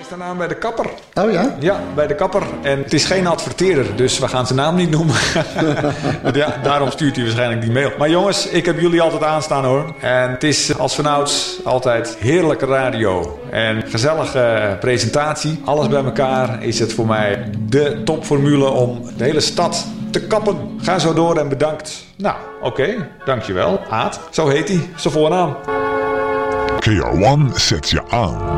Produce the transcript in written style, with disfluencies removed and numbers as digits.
staan aan bij de kapper. Oh ja? Ja, bij de kapper. En het is geen adverteerder, dus we gaan zijn naam niet noemen. Ja, daarom stuurt hij waarschijnlijk die mail. Maar jongens, ik heb jullie altijd aanstaan hoor. En het is als vanouds altijd heerlijke radio. En gezellige presentatie. Alles bij elkaar is het voor mij de topformule om de hele stad te kappen. Ga zo door en bedankt. Nou, oké, dankjewel. Aad, zo heet hij. Zijn voornaam. KR1 zet je aan.